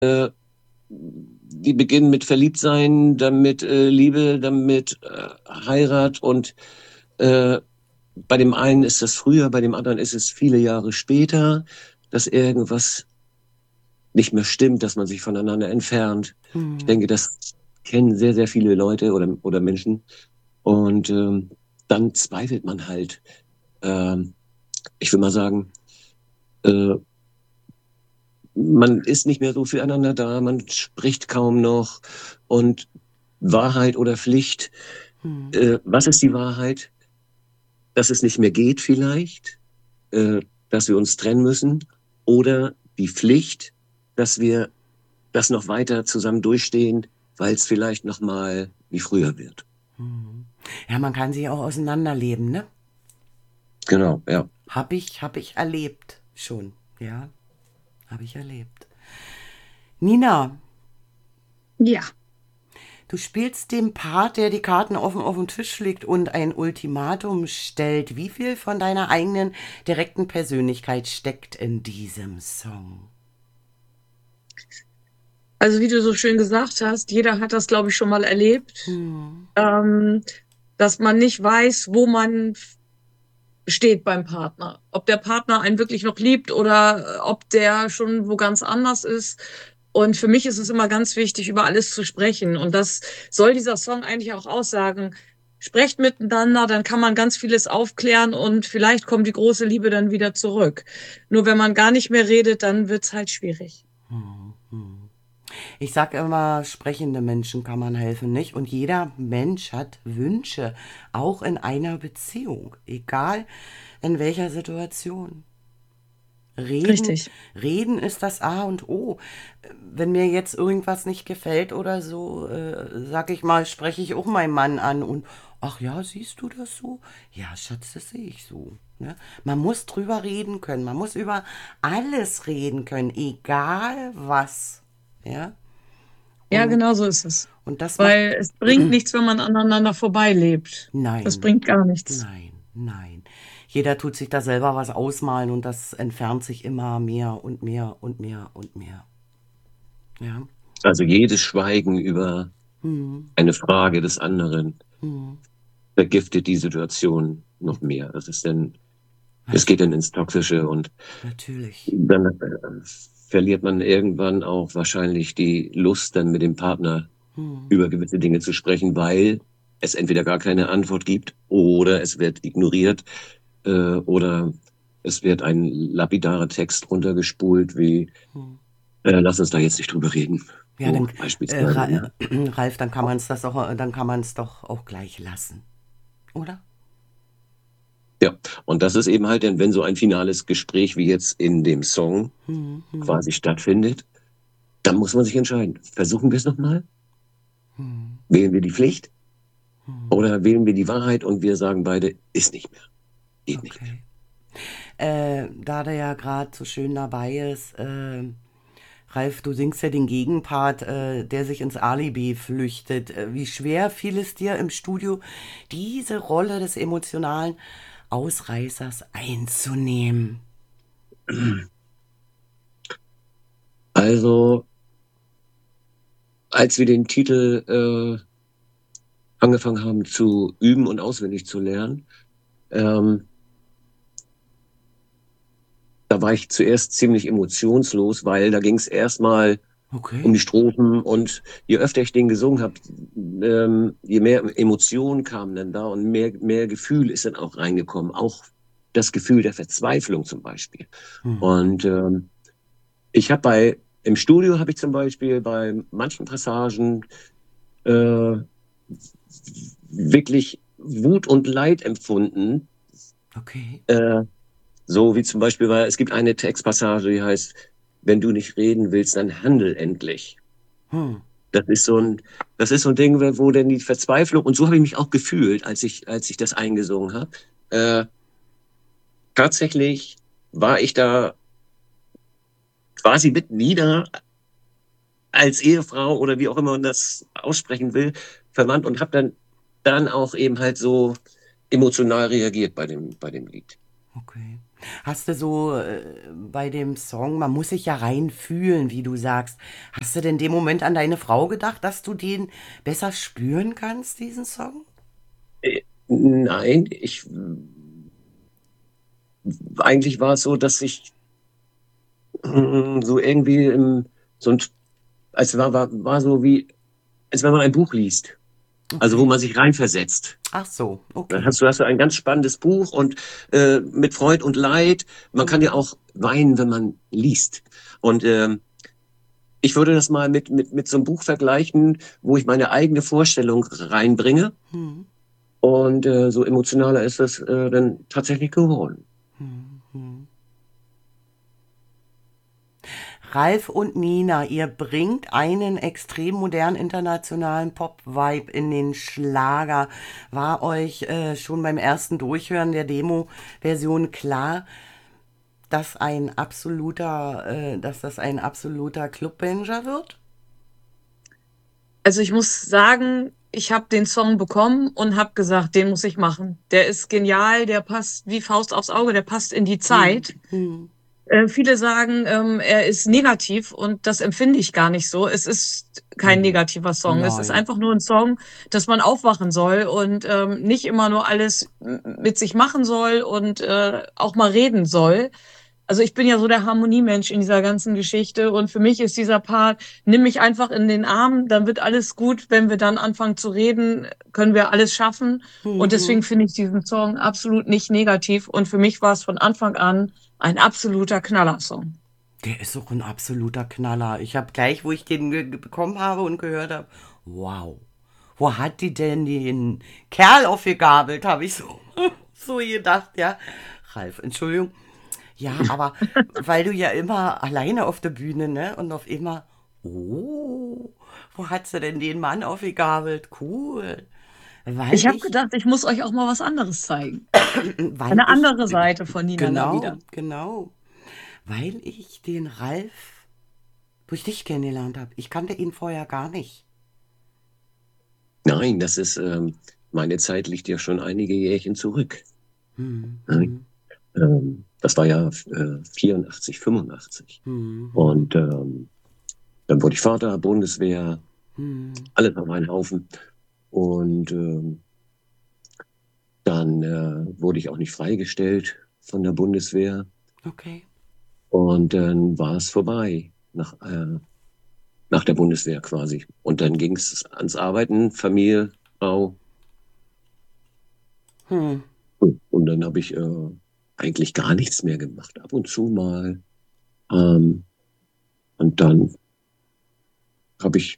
Äh, die beginnen mit Verliebtsein, dann mit Liebe, dann mit Heirat und äh, bei dem einen ist das früher, bei dem anderen ist es viele Jahre später, dass irgendwas nicht mehr stimmt, dass man sich voneinander entfernt. Ich Hm. denke, das kennen sehr, sehr viele Leute oder Menschen. Und dann zweifelt man halt. Ähm, Ich will mal sagen, äh, man ist nicht mehr so füreinander da, man spricht kaum noch. Und Wahrheit oder Pflicht, Hm. was ist die Wahrheit? Dass es nicht mehr geht vielleicht, dass wir uns trennen müssen, oder die Pflicht, dass wir das noch weiter zusammen durchstehen, weil es vielleicht noch mal wie früher wird. Hm. Ja, man kann sich auch auseinanderleben, ne? Genau, ja. Hab ich erlebt schon. Ja, habe ich erlebt. Nina, Ja, du spielst den Part, der die Karten offen auf den Tisch legt und ein Ultimatum stellt. Wie viel von deiner eigenen direkten Persönlichkeit steckt in diesem Song? also wie du so schön gesagt hast, jeder hat das, glaube ich, schon mal erlebt, Hm. ähm, dass man nicht weiß, wo man steht beim Partner. Ob der Partner einen wirklich noch liebt oder ob der schon wo ganz anders ist. Und für mich ist es immer ganz wichtig, über alles zu sprechen. Und das soll dieser Song eigentlich auch aussagen. Sprecht miteinander, dann kann man ganz vieles aufklären und vielleicht kommt die große Liebe dann wieder zurück. Nur wenn man gar nicht mehr redet, dann wird's halt schwierig. Hm. Hm. Ich sage immer, sprechende Menschen kann man helfen, nicht? Und jeder Mensch hat Wünsche, auch in einer Beziehung, egal in welcher Situation. Reden, Richtig. reden ist das A und O. Wenn mir jetzt irgendwas nicht gefällt oder so, sag ich mal, spreche ich auch meinen Mann an und ach ja, siehst du das so? Ja, Schatz, das sehe ich so. Ne? Man muss drüber reden können, man muss über alles reden können, egal was. Ja? Ja, Und, genau so ist es. und das macht, Weil es bringt nichts, wenn man aneinander vorbeilebt. Das nein, bringt gar nichts. nein, nein. Jeder tut sich da selber was ausmalen und das entfernt sich immer mehr und mehr und mehr und mehr. Ja. Also jedes Schweigen über Hm, eine Frage des anderen hm. vergiftet die Situation noch mehr. Es Nat geht dann ins Toxische und natürlich. dann verliert man irgendwann auch wahrscheinlich die Lust, dann mit dem Partner Hm. über gewisse Dinge zu sprechen, weil es entweder gar keine Antwort gibt oder es wird ignoriert, oder es wird ein lapidarer Text runtergespult, wie Hm. lass uns da jetzt nicht drüber reden. Ja, So dann, beispielsweise. Ne? Ralf, dann kann man es das auch, dann kann man es doch auch gleich lassen, oder? Ja, und das ist eben halt, denn wenn so ein finales Gespräch wie jetzt in dem Song Hm, hm, quasi stattfindet, dann muss man sich entscheiden. Versuchen wir es nochmal? hm, Wählen wir die Pflicht hm. oder wählen wir die Wahrheit und wir sagen beide, ist nicht mehr, geht nicht mehr. Okay. Da der ja gerade so schön dabei ist, Ralf, du singst ja den Gegenpart, der sich ins Alibi flüchtet. Wie schwer fiel es dir im Studio, diese Rolle des emotionalen Ausreißers einzunehmen? Also, als wir den Titel angefangen haben zu üben und auswendig zu lernen, ähm, da war ich zuerst ziemlich emotionslos, weil da ging es erstmal um Okay. die Strophen und je öfter ich den gesungen habe, je mehr Emotionen kamen dann da und mehr Gefühl ist dann auch reingekommen. Auch das Gefühl der Verzweiflung zum Beispiel. Hm. Und ich habe im Studio habe ich zum Beispiel bei manchen Passagen äh, wirklich Wut und Leid empfunden. Okay. Äh, so wie zum Beispiel, weil es gibt eine Textpassage, die heißt, wenn du nicht reden willst, dann handel endlich. Hm. Das ist so ein, das ist so ein Ding, wo denn die Verzweiflung, und so habe ich mich auch gefühlt, als ich das eingesungen habe. Äh, Tatsächlich war ich da quasi mit nieder als Ehefrau oder wie auch immer man das aussprechen will, verwandt und habe dann auch eben halt so emotional reagiert bei dem Lied. Okay. Hast du so bei dem Song, man muss sich ja reinfühlen, wie du sagst. Hast du denn in dem Moment an deine Frau gedacht, dass du den besser spüren kannst, diesen Song? Nein, eigentlich war es so, dass ich so irgendwie so ein, war so wie, als wenn man ein Buch liest. Also wo Okay. man sich reinversetzt. Ach so, Dann okay. hast du ein ganz spannendes Buch und mit Freud und Leid. Man kann ja Mhm. auch weinen, wenn man liest. Und ich würde das mal mit so einem Buch vergleichen, wo ich meine eigene Vorstellung reinbringe. Mhm. Und so emotionaler ist es dann tatsächlich geworden. Mhm. Mhm. Ralf und Nina, ihr bringt einen extrem modernen internationalen Pop-Vibe in den Schlager. War euch schon beim ersten Durchhören der Demo-Version klar, dass das ein absoluter Clubbanger wird? Also ich muss sagen, ich habe den Song bekommen und habe gesagt, den muss ich machen. Der ist genial, der passt wie Faust aufs Auge, der passt in die Hm, Zeit. hm, Viele sagen, er ist negativ und das empfinde ich gar nicht so. Es ist kein hm. negativer Song. Es ist Nein. einfach nur ein Song, dass man aufwachen soll und nicht immer nur alles mit sich machen soll und auch mal reden soll. Also ich bin ja so der Harmoniemensch in dieser ganzen Geschichte und für mich ist dieser Part, nimm mich einfach in den Arm, dann wird alles gut. Wenn wir dann anfangen zu reden, können wir alles schaffen. Und deswegen Mhm. finde ich diesen Song absolut nicht negativ und für mich war es von Anfang an ein absoluter Knallersong. Der ist auch ein absoluter Knaller. Ich habe gleich, wo ich den bekommen habe und gehört habe, wow, wo hat die denn den Kerl aufgegabelt, habe ich so, so gedacht, ja. Ralf, Entschuldigung. Ja, aber weil du ja immer alleine auf der Bühne, ne? Und auf immer, oh, wo hat sie denn den Mann aufgegabelt? Cool. Weil Ich habe ich, gedacht, ich muss euch auch mal was anderes zeigen. weil Eine ich, andere Seite von Nina genau, Lavida. genau, weil ich den Ralf durch dich kennengelernt habe. Ich kannte ihn vorher gar nicht. Nein, meine Zeit liegt ja schon einige Jährchen zurück. Hm, Ne? hm, Das war ja 84, 85. hm, hm, Und dann wurde ich Vater, Bundeswehr, hm. alles auf einen Haufen. Und dann wurde ich auch nicht freigestellt von der Bundeswehr. Okay. Und dann war es vorbei nach der Bundeswehr quasi. Und dann ging es ans Arbeiten, Familie, Frau. Hm. Und dann habe ich eigentlich gar nichts mehr gemacht. Ab und zu mal. Ähm, und dann habe ich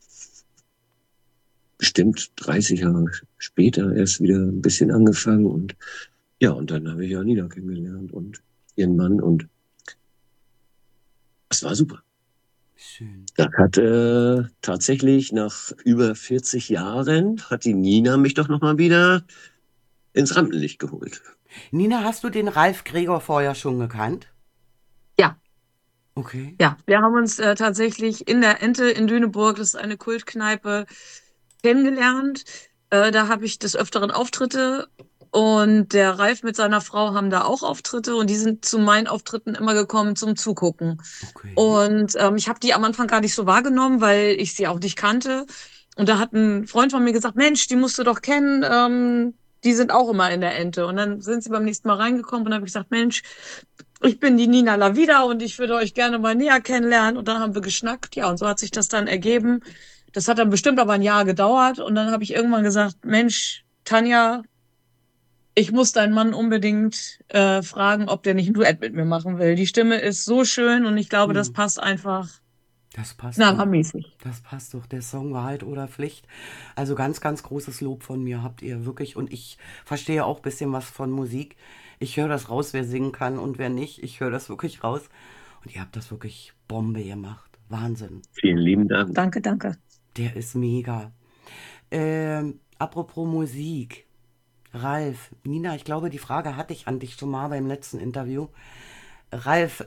bestimmt 30 Jahre später erst wieder ein bisschen angefangen. Und ja, und dann habe ich Janina kennengelernt und ihren Mann. Und das war super. Schön. Das hat tatsächlich nach über 40 Jahren hat die Nina mich doch nochmal wieder ins Rampenlicht geholt. Nina, hast du den Ralf Gregor vorher schon gekannt? Ja, Okay. ja. Wir haben uns tatsächlich in der Ente in Lüneburg, das ist eine Kultkneipe, kennengelernt. Da habe ich des Öfteren Auftritte und der Ralf mit seiner Frau haben da auch Auftritte und die sind zu meinen Auftritten immer gekommen zum Zugucken. Okay. Und ich habe die am Anfang gar nicht so wahrgenommen, weil ich sie auch nicht kannte. Und da hat ein Freund von mir gesagt, Mensch, die musst du doch kennen, die sind auch immer in der Ente. Und dann sind sie beim nächsten Mal reingekommen und dann habe ich gesagt, Mensch, ich bin die Nina Lavida und ich würde euch gerne mal näher kennenlernen. Und dann haben wir geschnackt, ja, und so hat sich das dann ergeben. Das hat dann bestimmt aber ein Jahr gedauert. Und dann habe ich irgendwann gesagt, Mensch, Tanja, ich muss deinen Mann unbedingt fragen, ob der nicht ein Duett mit mir machen will. Die Stimme ist so schön und ich glaube, das Hm. passt einfach Das passt doch. knallermäßig. Das passt doch. Der Song Wahrheit oder Pflicht. Also ganz, ganz großes Lob von mir habt ihr wirklich. Und ich verstehe auch ein bisschen was von Musik. Ich höre das raus, wer singen kann und wer nicht. Ich höre das wirklich raus. Und ihr habt das wirklich Bombe gemacht. Wahnsinn. Vielen lieben Dank. Danke, danke. Der ist mega. Apropos Musik. Ralf, Nina, ich glaube, die Frage hatte ich an dich schon mal beim letzten Interview. Ralf,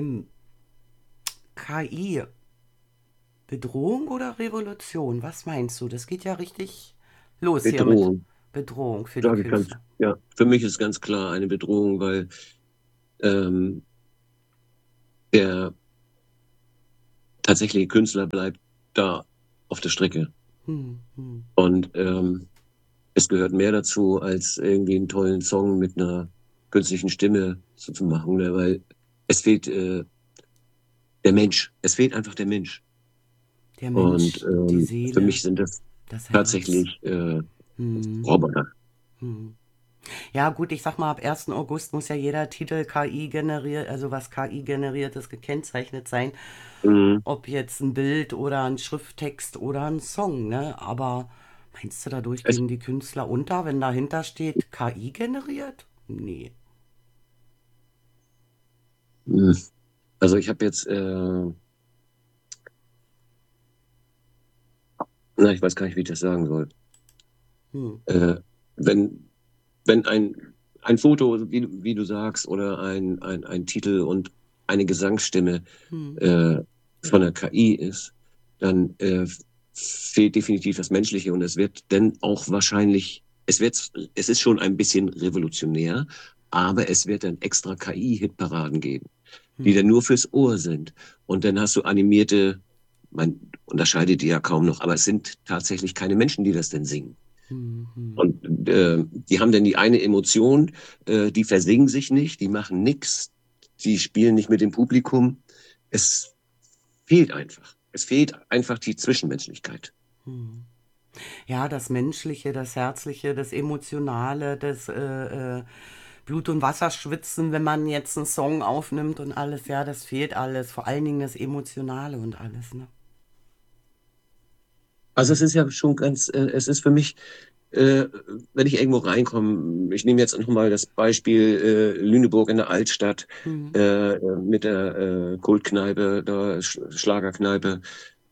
KI, Bedrohung oder Revolution? Was meinst du? Das geht ja richtig los hier mit Bedrohung, Bedrohung für die sage ich ganz, Künstler. ja, für mich ist ganz klar eine Bedrohung, weil ähm, der tatsächliche Künstler bleibt da auf der Strecke. Hm, hm. Und es gehört mehr dazu, als irgendwie einen tollen Song mit einer künstlichen Stimme zu machen, ne? Weil es fehlt der Mensch. Es fehlt einfach der Mensch. Der Und Mensch, die für Seele, mich sind das das Herz. tatsächlich Hm, Roboter. hm. Ja, gut, ich sag mal, ab 1. August muss ja jeder Titel KI generiert, also was KI generiertes gekennzeichnet sein. Mhm. Ob jetzt ein Bild oder ein Schrifttext oder ein Song, ne? Aber meinst du, dadurch Es, gehen die Künstler unter, wenn dahinter steht KI generiert? Nee. mh. Also ich habe jetzt, na, ich weiß gar nicht, wie ich das sagen soll. Hm, Äh, wenn, wenn ein Foto, wie du sagst, oder ein Titel und eine Gesangsstimme hm, äh, von der KI ist, dann fehlt definitiv das Menschliche und es wird dann auch wahrscheinlich, es ist schon ein bisschen revolutionär, aber es wird dann extra KI-Hitparaden geben, die dann hm, nur fürs Ohr sind. Und dann hast du animierte, man unterscheidet die ja kaum noch, aber es sind tatsächlich keine Menschen, die das denn singen. hm, hm, Und die haben dann die eine Emotion, die versingen sich nicht, die machen nix, die spielen nicht mit dem Publikum. Es fehlt einfach. Es fehlt einfach die Zwischenmenschlichkeit. hm. Ja, das Menschliche, das Herzliche, das Emotionale, das Blut- und Wasserschwitzen, wenn man jetzt einen Song aufnimmt und alles, ja, das fehlt alles. Vor allen Dingen das Emotionale und alles, ne? Also es ist ja schon ganz, es ist für mich, äh, wenn ich irgendwo reinkomme, ich nehme jetzt nochmal das Beispiel Lüneburg in der Altstadt Hm, mit der Kultkneipe, der Schlagerkneipe,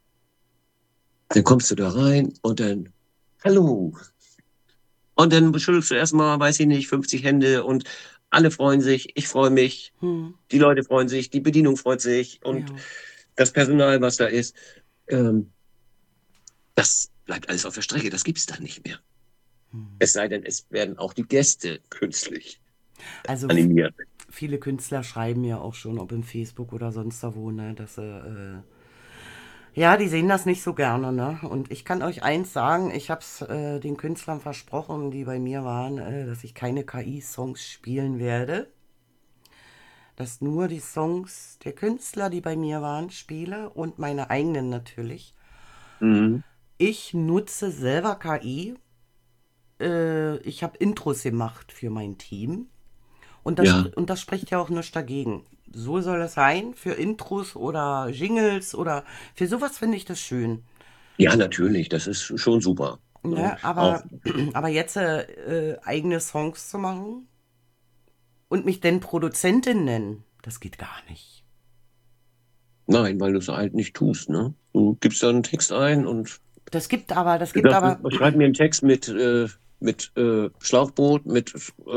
dann kommst du da rein und dann, hallo. Und dann schüttelst du erstmal, weiß ich nicht, 50 Hände und alle freuen sich, ich freue mich, hm, die Leute freuen sich, die Bedienung freut sich und ja. das Personal, was da ist, ähm, das bleibt alles auf der Strecke, das gibt's dann nicht mehr. Hm. Es sei denn, es werden auch die Gäste künstlich Also animiert. viele Künstler schreiben ja auch schon, ob im Facebook oder sonst da wo, ne, dass sie, ja, die sehen das nicht so gerne, ne? Und ich kann euch eins sagen, ich hab's den Künstlern versprochen, die bei mir waren, dass ich keine KI-Songs spielen werde. Dass nur die Songs der Künstler, die bei mir waren, spiele und meine eigenen natürlich. Mhm. Ich nutze selber KI. Ich habe Intros gemacht für mein Team. Ja, Und das spricht ja auch nichts dagegen. So soll es sein, für Intros oder Jingles oder für sowas finde ich das schön. ja, natürlich, das ist schon super. Ne? Ne? Auch, Aber jetzt eigene Songs zu machen und mich denn Produzentin nennen, das geht gar nicht. nein, weil du es halt nicht tust, ne? Du gibst da einen Text ein und Das du gibt sagst, aber, schreib mir einen Text mit Schlauchboot, mit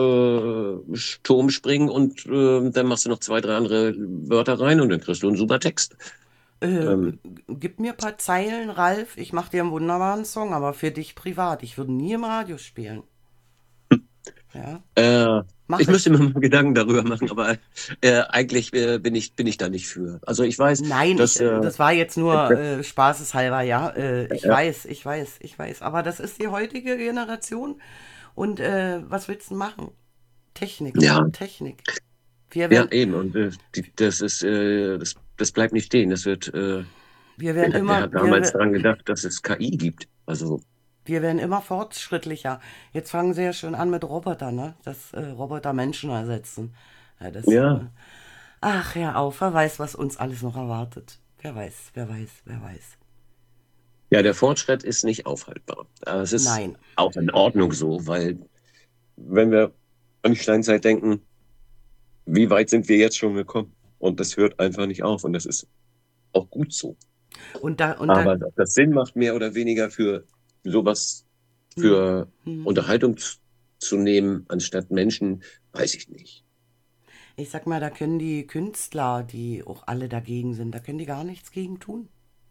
Turmspringen und dann machst du noch zwei, drei andere Wörter rein und dann kriegst du einen super Text. äh, Ähm, gib mir ein paar Zeilen, Ralf, ich mache dir einen wunderbaren Song, aber für dich privat. Ich würde nie im Radio spielen. Ja, äh, ich mache müsste ich. mir mal Gedanken darüber machen, aber eigentlich bin ich da nicht für. Also ich weiß, Nein, dass das war jetzt nur spaßeshalber, ja. ja, Ich weiß. Aber das ist die heutige Generation. Und was willst du machen? Technik, ja, Technik. Wir ja, werden, eben. Und das ist, das bleibt nicht stehen. wir werden Wer immer, hat damals daran gedacht, dass es KI gibt? Also, wir werden immer fortschrittlicher. Jetzt fangen sie ja schon an mit Robotern, ne? Dass Roboter Menschen ersetzen. Ja, ja, ach, hör auf, wer weiß, was uns alles noch erwartet. Wer weiß, wer weiß, wer weiß. ja, der Fortschritt ist nicht aufhaltbar. Aber es ist Nein. auch in Ordnung so, weil wenn wir an die Steinzeit denken, wie weit sind wir jetzt schon gekommen? Und das hört einfach nicht auf. Und das ist auch gut so. Und da, Aber ob das Sinn macht, mehr oder weniger für sowas, hm, für hm. Unterhaltung zu nehmen, anstatt Menschen, weiß ich nicht. Ich sag mal, da können die Künstler, die auch alle dagegen sind, da können die gar nichts gegen tun.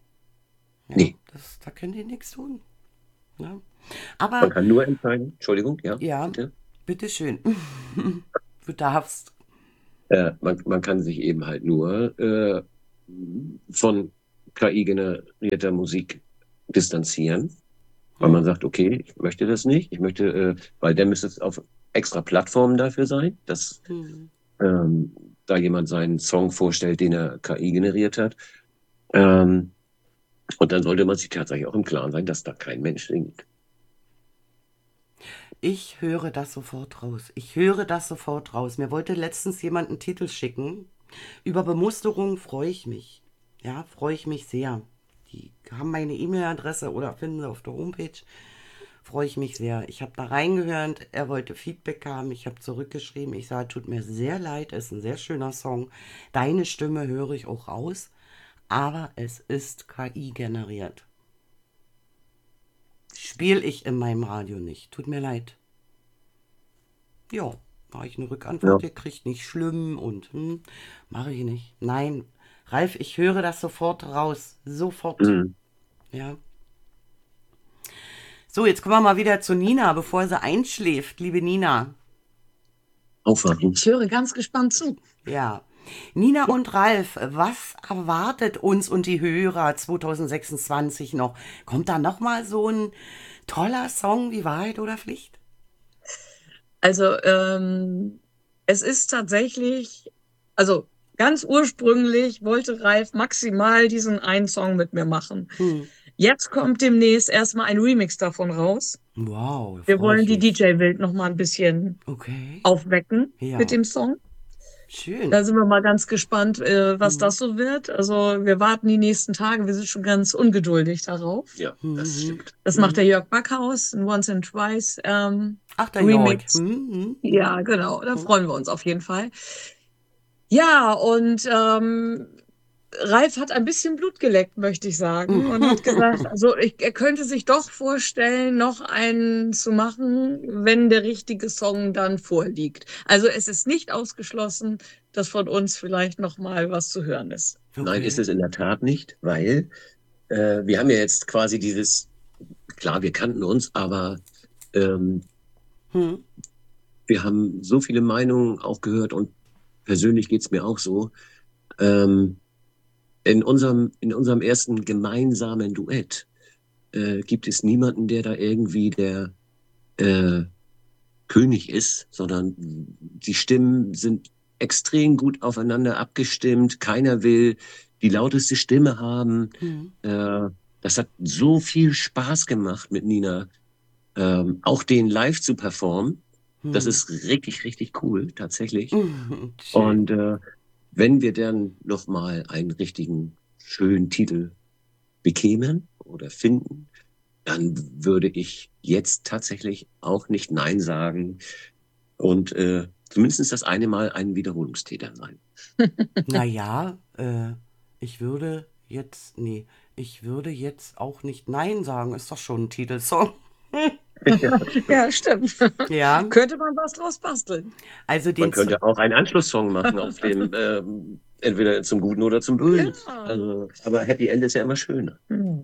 Ja, Nee, da können die nichts tun. Ja. man Aber kann nur entscheiden. Entschuldigung, ja, ja, bitte. bitteschön. Du darfst. Man kann sich eben halt nur von KI-generierter Musik distanzieren, weil man sagt, okay, ich möchte das nicht. Ich möchte, weil dann müsste es auf extra Plattformen dafür sein, dass da jemand seinen Song vorstellt, den er KI generiert hat. Und dann sollte man sich tatsächlich auch im Klaren sein, dass da kein Mensch singt. Ich höre das sofort raus. Ich höre das sofort raus. Mir wollte letztens jemand einen Titel schicken. Über Bemusterung freue ich mich. Ja, freue ich mich sehr. Die haben meine E-Mail-Adresse oder finden sie auf der Homepage. Freue ich mich sehr. Ich habe da reingehört. Er wollte Feedback haben. Ich habe zurückgeschrieben. Ich sage, tut mir sehr leid. Ist ein sehr schöner Song. Deine Stimme höre ich auch raus. Aber es ist KI generiert. Spiele ich in meinem Radio nicht. Tut mir leid. Ja, habe ich eine Rückantwort Ja. gekriegt. Nicht schlimm und mache ich nicht. Nein, Ralf, ich höre das sofort raus. Sofort. Mhm. Ja. So, jetzt kommen wir mal wieder zu Nina, bevor sie einschläft. Liebe Nina. Aufwachen. Ich höre ganz gespannt zu. Ja. Nina und Ralf, was erwartet uns und die Hörer 2026 noch? Kommt da nochmal so ein toller Song wie Wahrheit oder Pflicht? Also es ist tatsächlich, also ganz ursprünglich wollte Ralf maximal diesen einen Song mit mir machen. Jetzt kommt demnächst erstmal ein Remix davon raus. Wow, Wir freu wollen ich die mich. DJ-Welt noch mal ein bisschen Okay, aufwecken Ja. mit dem Song. schön. Da sind wir mal ganz gespannt, was das so wird. Also wir warten die nächsten Tage. Wir sind schon ganz ungeduldig darauf. Ja, das stimmt. Das macht der Jörg Backhaus, ein Once and Twice Ach, der Remix. Jörg. Ja, genau. Da freuen wir uns auf jeden Fall. Ja, und Ralf hat ein bisschen Blut geleckt, möchte ich sagen, und hat gesagt, also er könnte sich doch vorstellen, noch einen zu machen, wenn der richtige Song dann vorliegt. Also es ist nicht ausgeschlossen, dass von uns vielleicht noch mal was zu hören ist. Nein, ist es in der Tat nicht, weil wir haben ja jetzt quasi dieses, klar, wir kannten uns, aber wir haben so viele Meinungen auch gehört und persönlich geht's mir auch so. In unserem ersten gemeinsamen Duett gibt es niemanden, der da irgendwie der König ist, sondern die Stimmen sind extrem gut aufeinander abgestimmt. Keiner will die lauteste Stimme haben. Das hat so viel Spaß gemacht mit Nina, auch den live zu performen. Das ist richtig, richtig cool, tatsächlich. Schön. Und wenn wir dann nochmal einen richtigen, schönen Titel bekämen oder finden, dann würde ich jetzt tatsächlich auch nicht Nein sagen und zumindest das eine Mal ein Wiederholungstäter sein. Naja, ich würde jetzt auch nicht Nein sagen. Ist doch schon ein Titelsong. Ja, stimmt. Ja, Könnte man was draus basteln. also Man könnte auch einen Anschlusssong machen auf dem entweder zum Guten oder zum Bösen. Ja. Also, aber Happy End ist ja immer schöner.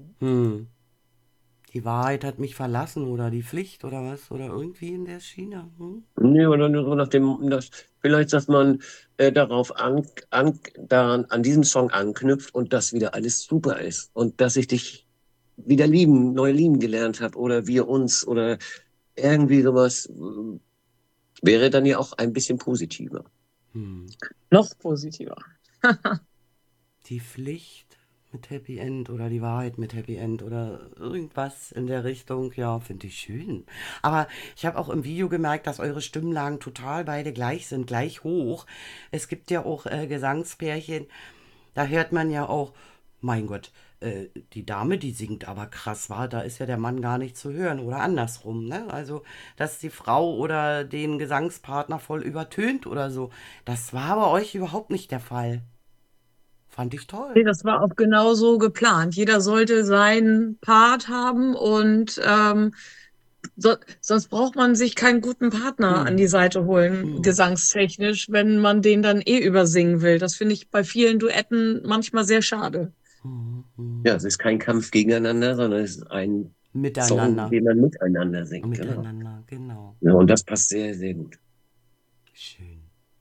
Die Wahrheit hat mich verlassen oder die Pflicht oder was? Oder irgendwie in der Schiene. Nee, oder nur so nach dem, vielleicht, dass man darauf an diesem Song anknüpft und das wieder alles super ist und dass ich dich wieder neu lieben gelernt habe oder wir uns oder irgendwie sowas wäre dann ja auch ein bisschen positiver. Noch positiver. Die Pflicht mit Happy End oder die Wahrheit mit Happy End oder irgendwas in der Richtung, ja, finde ich schön. Aber ich habe auch im Video gemerkt, dass eure Stimmlagen total beide gleich sind, gleich hoch. Es gibt ja auch Gesangspärchen, da hört man ja auch, mein Gott, die Dame, die singt aber krass, war, da ist ja der Mann gar nicht zu hören oder andersrum, ne? Also, dass die Frau oder den Gesangspartner voll übertönt oder so. Das war bei euch überhaupt nicht der Fall. Fand ich Nee, toll. das war auch genau so geplant. Jeder sollte seinen Part haben und sonst braucht man sich keinen guten Partner an die Seite holen, gesangstechnisch, wenn man den dann übersingen will. Das finde ich bei vielen Duetten manchmal sehr schade. Ja, es ist kein Kampf gegeneinander, sondern es ist ein Song, Miteinander. den man miteinander singt. Genau. Miteinander, genau. Ja, und das passt sehr, sehr gut. Schön.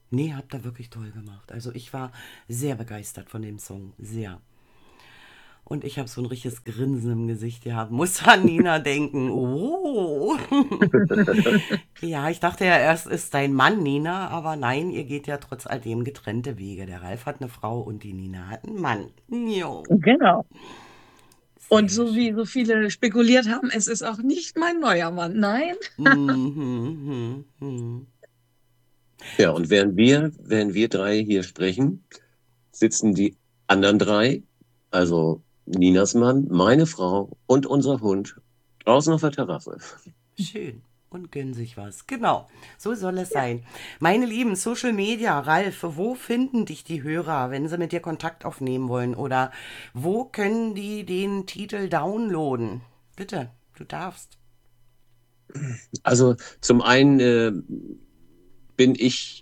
Nee, habt ihr wirklich toll gemacht. Also ich war sehr begeistert von dem Song. Sehr. Und ich habe so ein richtiges Grinsen im Gesicht gehabt. Muss an Nina denken. Oh. Ja, ich dachte ja erst, ist dein Mann Nina, aber nein, ihr geht ja trotz alledem getrennte Wege. Der Ralf hat eine Frau und die Nina hat einen Mann. Jo, Genau. Und sehr so wie schön. so viele spekuliert haben, es ist auch nicht mein neuer Mann. Nein. Mhm, mhm. Ja, und während wir drei hier sprechen, sitzen die anderen drei, also Ninas Mann, meine Frau und unser Hund, draußen auf der Terrasse. Schön. Und gönnen sich was. Genau. So soll es sein. Meine Lieben, Social Media, Ralf, wo finden dich die Hörer, wenn sie mit dir Kontakt aufnehmen wollen? Oder wo können die den Titel downloaden? Bitte, du darfst. Also zum einen bin ich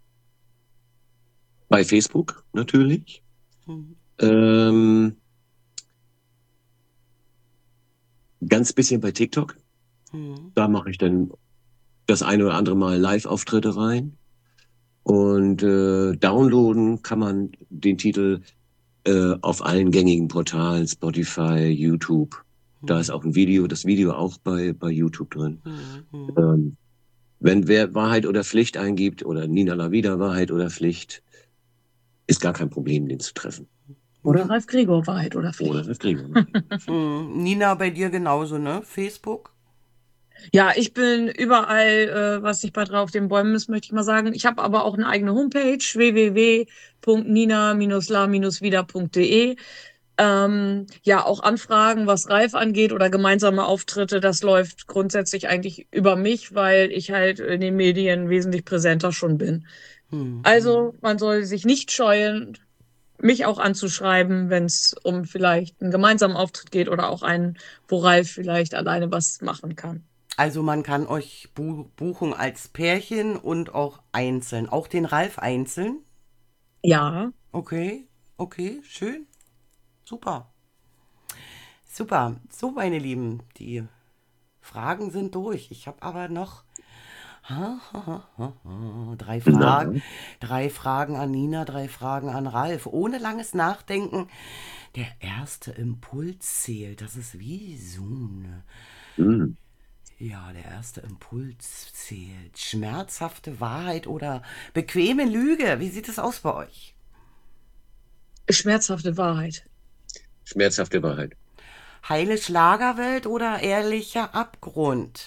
bei Facebook natürlich. Mhm. Ähm, ganz bisschen bei TikTok. Mhm. Da mache ich dann das eine oder andere Mal Live-Auftritte rein. Und downloaden kann man den Titel auf allen gängigen Portalen, Spotify, YouTube. Da ist auch ein Video, das Video auch bei YouTube drin. Mhm. Wenn wer Wahrheit oder Pflicht eingibt oder Nina Lavida Wahrheit oder Pflicht, ist gar kein Problem, den zu treffen. Oder Ralf Gregor, Wahrheit oder Oder Pflicht. das kriegen wir. Nina, bei dir genauso, ne? Facebook? Ja, ich bin überall, was nicht bei drei auf den Bäumen ist, möchte ich mal sagen. Ich habe aber auch eine eigene Homepage, www.nina-la-vida.de. Ja, auch Anfragen, was Ralf angeht oder gemeinsame Auftritte, das läuft grundsätzlich eigentlich über mich, weil ich halt in den Medien wesentlich präsenter schon bin. Also man soll sich nicht scheuen, mich auch anzuschreiben, wenn es um vielleicht einen gemeinsamen Auftritt geht oder auch einen, wo Ralf vielleicht alleine was machen kann. Also man kann euch buchen als Pärchen und auch einzeln. Auch den Ralf einzeln? Ja, Okay, okay, schön. Super. Super. So, meine Lieben, die Fragen sind durch. Ich habe aber noch drei Na, Fragen. Drei Fragen an Nina, drei Fragen an Ralf. Ohne langes Nachdenken. Der erste Impuls zählt. Das ist wie Zoom. hm. Ja, der erste Impuls zählt. Schmerzhafte Wahrheit oder bequeme Lüge. Wie sieht es aus bei euch? schmerzhafte Wahrheit. Schmerzhafte Wahrheit. Heile Schlagerwelt oder ehrlicher Abgrund?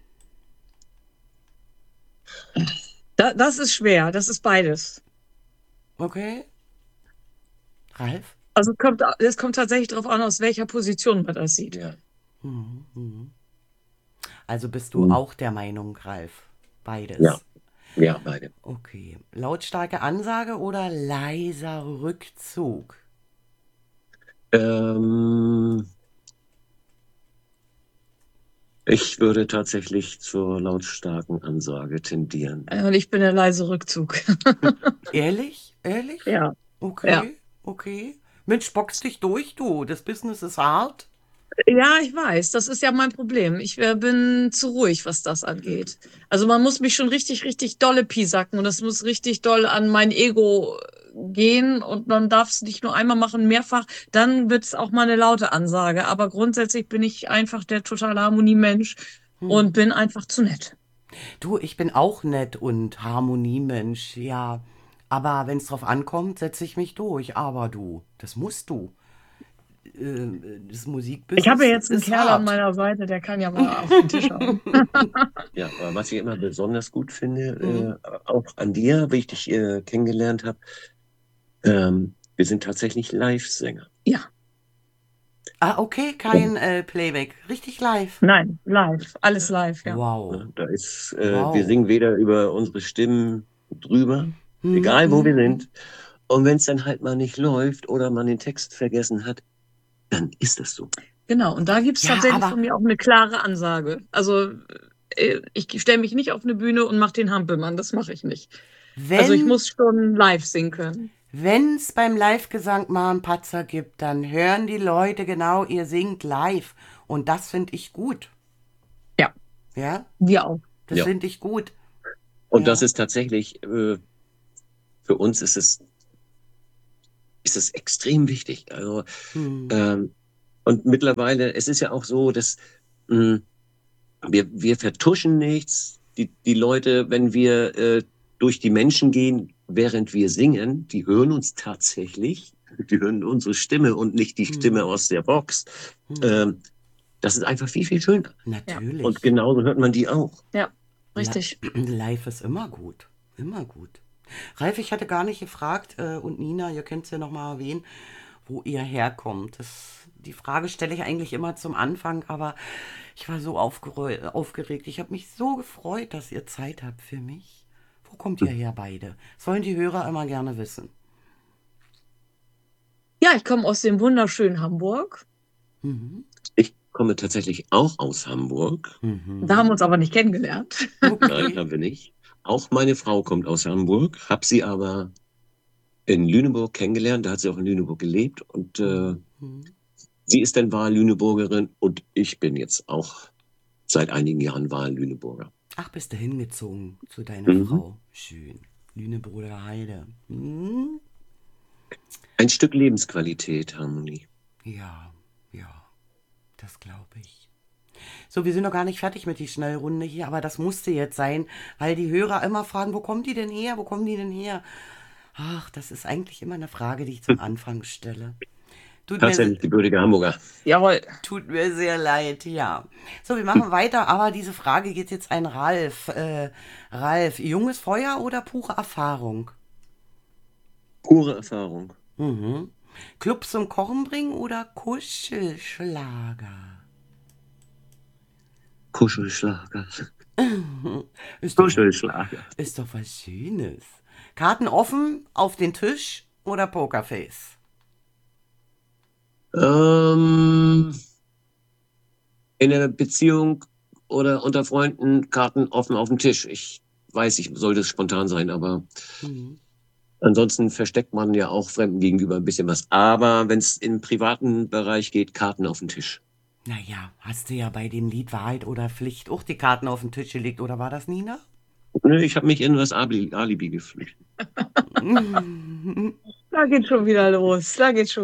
Das ist schwer, das ist beides. Okay. Ralf? Also es kommt tatsächlich darauf an, aus welcher Position man das sieht. Ja. Also bist du Hm. auch der Meinung, Ralf? Beides. Ja, ja, beide. Okay. Lautstarke Ansage oder leiser Rückzug? Ähm, ich würde tatsächlich zur lautstarken Ansage tendieren. Und ich bin der leise Rückzug. Ehrlich? Ehrlich? Ja, ja. Okay, okay. Mensch, box dich durch, du. Das Business ist hart. Ja, ich weiß, das ist ja mein Problem. Ich bin zu ruhig, was das angeht. Also man muss mich schon richtig, richtig dolle piesacken und das muss richtig doll an mein Ego gehen und man darf es nicht nur einmal machen, mehrfach, dann wird es auch mal eine laute Ansage. Aber grundsätzlich bin ich einfach der totale Harmoniemensch und bin einfach zu nett. Du, ich bin auch nett und Harmoniemensch, ja. Aber wenn es drauf ankommt, setze ich mich durch. Aber du, das musst du. Das Ich habe Musikbusiness ja jetzt einen ist Kerl an hart. meiner Seite, der kann ja mal auf den Tisch hauen. Ja, aber was ich immer besonders gut finde, auch an dir, wie ich dich kennengelernt habe, wir sind tatsächlich Live-Sänger. Ja, Ah, okay, kein Playback. Richtig live. nein, live, alles live, ja. Wow. Ne? Da ist, Wow. wir singen weder über unsere Stimmen drüber, egal wo wir sind. Und wenn es dann halt mal nicht läuft oder man den Text vergessen hat, dann ist das so. Genau, und da gibt's Ja, tatsächlich aber von mir auch eine klare Ansage. Also ich stelle mich nicht auf eine Bühne und mache den Hampelmann, das mache ich nicht. Also ich wenn muss schon live singen können. es beim Live-Gesang mal einen Patzer gibt, dann hören die Leute genau, ihr singt live. Und das finde ich gut. Ja, Ja, wir auch. das Ja. finde ich gut. Und Ja. das ist tatsächlich für uns ist es extrem wichtig. Also, und mittlerweile, es ist ja auch so, dass mh, wir vertuschen nichts. Die Leute, wenn wir durch die Menschen gehen, während wir singen, die hören uns tatsächlich. Die hören unsere Stimme und nicht die Stimme aus der Box. Das ist einfach viel, viel schöner. Natürlich. Und genauso hört man die auch. Ja, richtig. Live ist immer gut. Immer gut. Ralf, ich hatte gar nicht gefragt, und Nina, ihr könnt es ja nochmal erwähnen, wo ihr herkommt. Die Frage stelle ich eigentlich immer zum Anfang, aber ich war so aufgeregt. Ich habe mich so gefreut, dass ihr Zeit habt für mich. Wo kommt ihr her beide? Sollen die Hörer immer gerne wissen. Ja, ich komme aus dem wunderschönen Hamburg. Ich komme tatsächlich auch aus Hamburg. Da haben wir uns aber nicht kennengelernt. Nein, haben wir nicht. Auch meine Frau kommt aus Hamburg, habe sie aber in Lüneburg kennengelernt. Da hat sie auch in Lüneburg gelebt und sie ist dann Wahl-Lüneburgerin und ich bin jetzt auch seit einigen Jahren Wahl-Lüneburger. Ach, bist du hingezogen zu deiner Frau? Schön. Lüneburger Heide. Ein Stück Lebensqualität, Harmonie. Ja, das glaube ich. So, wir sind noch gar nicht fertig mit die Schnellrunde hier, aber das musste jetzt sein, weil die Hörer immer fragen, wo kommen die denn her? Wo kommen die denn her? Ach, das ist eigentlich immer eine Frage, die ich zum Anfang stelle. Tatsächlich gebürtiger Hamburger. Jawohl. Tut mir sehr leid, ja. So, wir machen weiter, aber diese Frage geht jetzt an Ralf. Ralf, junges Feuer oder pure Erfahrung? Pure Erfahrung. Club zum Kochen bringen oder Kuschelschlager? Kuschelschlager. Ist doch was Schönes. Karten offen auf den Tisch oder Pokerface? In einer Beziehung oder unter Freunden Karten offen auf dem Tisch. Ich weiß, ich sollte spontan sein, aber ansonsten versteckt man ja auch Fremden gegenüber ein bisschen was. Aber wenn es im privaten Bereich geht, Karten auf den Tisch. Naja, hast du ja bei dem Lied Wahrheit oder Pflicht auch die Karten auf den Tisch gelegt, oder war das Nina? Nö, ich habe mich in das Alibi geflüchtet. Da geht schon wieder los.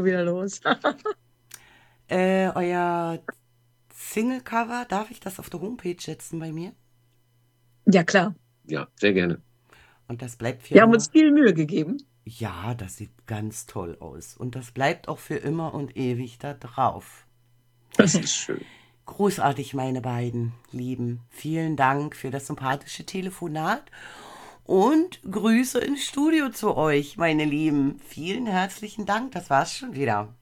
Euer Single-Cover, darf ich das auf der Homepage setzen bei mir? Ja, klar. Ja, sehr gerne. Und das bleibt für Wir haben immer. uns viel Mühe gegeben. Ja, das sieht ganz toll aus. Und das bleibt auch für immer und ewig da drauf. Das ist schön. Großartig, meine beiden Lieben. Vielen Dank für das sympathische Telefonat und Grüße ins Studio zu euch, meine Lieben. Vielen herzlichen Dank. Das war's schon wieder.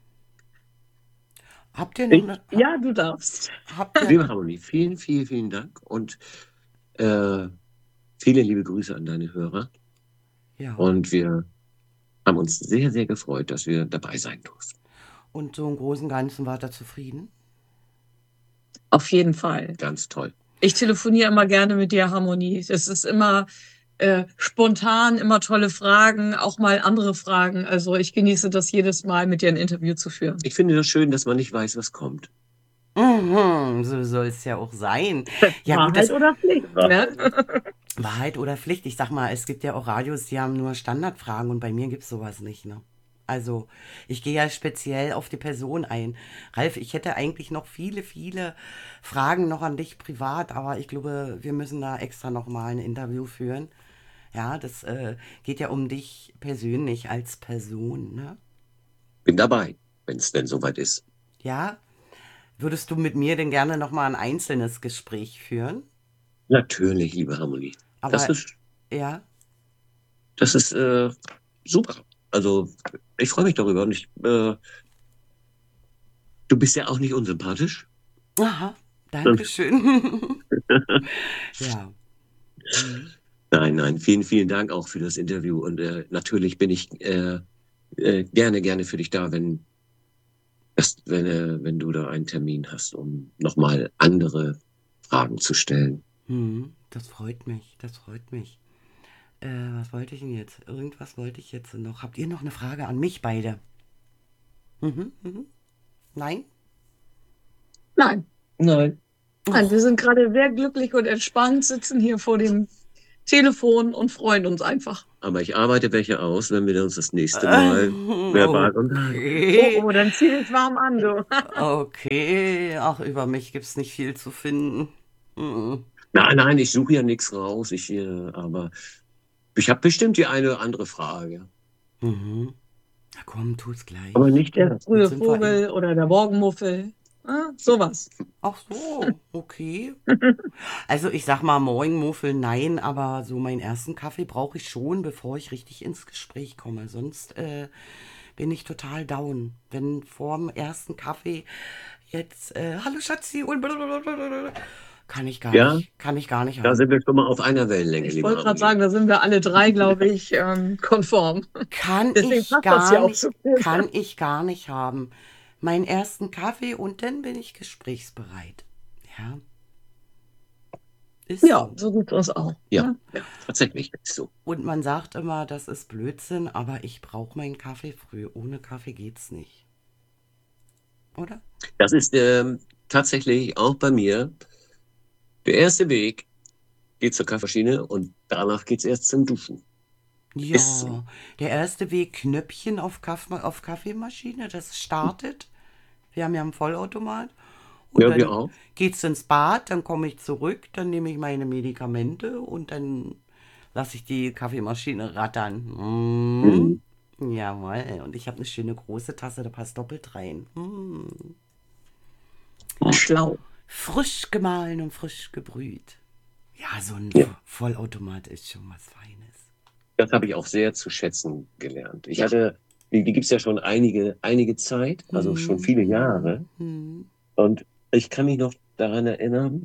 Habt ihr noch eine... Ja, du darfst. Liebe Harmonie, vielen, vielen, vielen Dank und viele liebe Grüße an deine Hörer. Ja. Und wir haben uns sehr, sehr gefreut, dass wir dabei sein durften. Und so im Großen und Ganzen wart ihr zufrieden? Auf jeden Fall. Ganz toll. Ich telefoniere immer gerne mit dir, Harmonie. Es ist immer spontan, immer tolle Fragen, auch mal andere Fragen. Also ich genieße das jedes Mal, mit dir ein Interview zu führen. Ich finde das schön, dass man nicht weiß, was kommt. So soll es ja auch sein. Ja, Wahrheit gut, oder Pflicht, ne? Wahrheit oder Pflicht. Ich sag mal, es gibt ja auch Radios, die haben nur Standardfragen und bei mir gibt's sowas nicht, ne? Also, ich gehe ja speziell auf die Person ein. Ralf, ich hätte eigentlich noch viele, viele Fragen noch an dich privat, aber ich glaube, wir müssen da extra nochmal ein Interview führen. Ja, das geht ja um dich persönlich als Person, ne? Bin dabei, wenn es denn soweit ist. Ja? Würdest du mit mir denn gerne nochmal ein einzelnes Gespräch führen? Natürlich, liebe Harmonie. Aber, Das ist super. Also, ich freue mich darüber und du bist ja auch nicht unsympathisch. Aha, danke schön. Ja. Nein, vielen, vielen Dank auch für das Interview und natürlich bin ich gerne für dich da, wenn du da einen Termin hast, um nochmal andere Fragen zu stellen. Das freut mich. Was wollte ich denn jetzt? Irgendwas wollte ich jetzt noch. Habt ihr noch eine Frage an mich beide? Nein? Nein, wir sind gerade sehr glücklich und entspannt, sitzen hier vor dem Telefon und freuen uns einfach. aber ich arbeite welche aus, wenn wir uns das nächste Mal verbal unterhalten. Okay. Oh, dann zieh dich warm an, du. Okay. Ach, über mich gibt's nicht viel zu finden. Mhm. Nein, ich suche ja nichts raus. Aber ich habe bestimmt die eine oder andere Frage. Mhm. Na komm, tu's gleich. Aber nicht Der der. frühe sind wir Vogel oder der Morgenmuffel. Sowas. Ach so, okay. Also ich sag mal Morgenmuffel, nein, aber so meinen ersten Kaffee brauche ich schon, bevor ich richtig ins Gespräch komme. Sonst bin ich total down. Wenn vorm ersten Kaffee jetzt, hallo Schatzi, und blablabla, kann ich gar Ja, nicht, kann ich gar nicht da haben. sind wir schon mal auf einer Wellenlänge, Ich liebe wollte gerade Harmonie. sagen, da sind wir alle drei, glaube ich, konform. Kann Deswegen ich passt das ja gar auch nicht, so gut. kann ich gar nicht haben. Meinen ersten Kaffee und dann bin ich gesprächsbereit. Ja, ist Ja, so. so geht's uns auch. Ja, tatsächlich ist so. Und man sagt immer, das ist Blödsinn, aber ich brauche meinen Kaffee früh. Ohne Kaffee geht's nicht. Oder? Das ist tatsächlich auch bei mir. Der erste Weg geht zur Kaffeemaschine und danach geht's erst zum Duschen. Ist so. Ja, der erste Weg, Knöpfchen auf Kaffeemaschine, das startet. Wir haben ja einen Vollautomat. Und Ja, wir dann auch. geht's ins Bad, dann komme ich zurück, dann nehme ich meine Medikamente und dann lasse ich die Kaffeemaschine rattern. Mhm. Jawohl, und ich habe eine schöne große Tasse, da passt doppelt rein. Schlau. Frisch gemahlen und frisch gebrüht. Ja, so ein Ja. Vollautomat ist schon was Feines. Das habe ich auch sehr zu schätzen gelernt. Ich hatte, die gibt es ja schon einige Zeit, also schon viele Jahre. Und ich kann mich noch daran erinnern,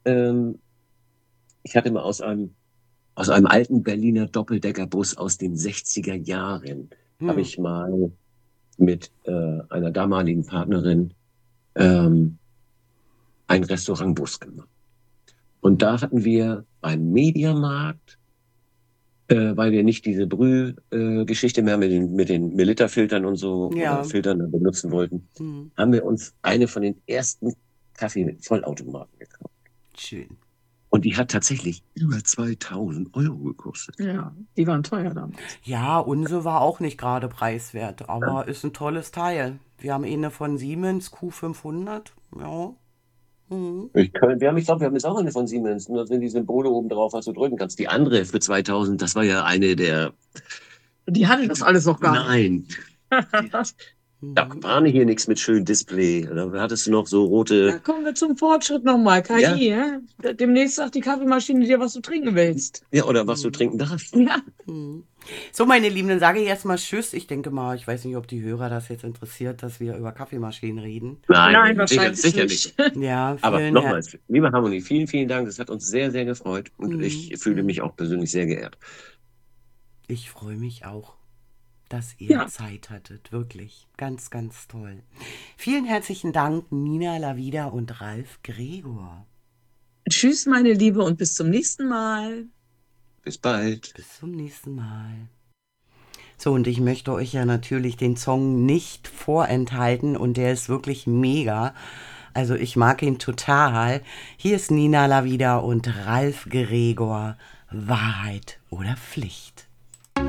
ich hatte mal aus einem alten Berliner Doppeldeckerbus aus den 60er Jahren, habe ich mal mit einer damaligen Partnerin einen Restaurantbus gemacht. Und da hatten wir beim Mediamarkt, weil wir nicht diese Brühgeschichte mehr mit den Milliliterfiltern und so Ja. oder Filtern benutzen wollten, haben wir uns eine von den ersten Kaffee-Vollautomaten gekauft. Schön. Und die hat tatsächlich über 2000 Euro gekostet. Ja, die waren teuer damals. Ja, unsere war auch nicht gerade preiswert, aber ist ein tolles Teil. Wir haben eine von Siemens Q500. Ja. Ich glaube, wir haben jetzt auch eine von Siemens. Und da sind die Symbole oben drauf, was du drücken kannst. Die andere für 2000, das war ja eine der. Die hatte das alles noch gar nicht. Nein, da war hier nichts mit schönem Display. Da hattest du noch so Da rote. kommen wir zum Fortschritt nochmal. KI, Ja. ja? Demnächst sagt die Kaffeemaschine dir, was du trinken willst. Ja, oder was du trinken darfst. Ja. So, meine Lieben, dann sage ich erstmal Tschüss. Ich denke mal, ich weiß nicht, ob die Hörer das jetzt interessiert, dass wir über Kaffeemaschinen reden. Nein, wahrscheinlich sicher nicht. Ja, Aber vielen nochmals, liebe Harmonie, vielen, vielen Dank. Das hat uns sehr, sehr gefreut. Und ich fühle mich auch persönlich sehr geehrt. Ich freue mich auch, dass ihr Ja. Zeit hattet. Wirklich. Ganz, ganz toll. Vielen herzlichen Dank, Nina Lavida und Ralf Gregor. Tschüss, meine Liebe, und bis zum nächsten Mal. Bis bald. Bis zum nächsten Mal. So, und ich möchte euch ja natürlich den Song nicht vorenthalten und der ist wirklich mega. Also ich mag ihn total. Hier ist Nina Lavida und Ralf Gregor. Wahrheit oder Pflicht?